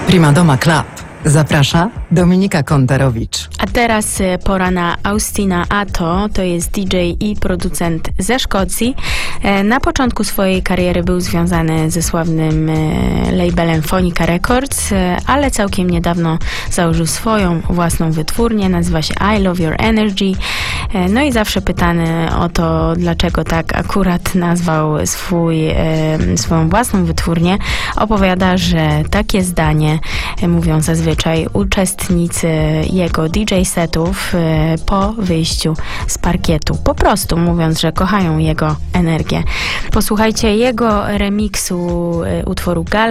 Prima Doma Club. Zaprasza Dominika Kontarowicz. A teraz pora na Austina Atto, to jest DJ i producent ze Szkocji. Na początku swojej kariery był związany ze sławnym labelem Phonica Records, ale całkiem niedawno założył swoją własną wytwórnię, nazywa się I Love Your Energy. No i zawsze pytany o to, dlaczego tak akurat nazwał swoją własną wytwórnię, opowiada, że takie zdanie mówią zazwyczaj uczestnicy jego DJ setów po wyjściu z parkietu. Po prostu mówiąc, że kochają jego energię. Posłuchajcie jego remiksu utworu Gala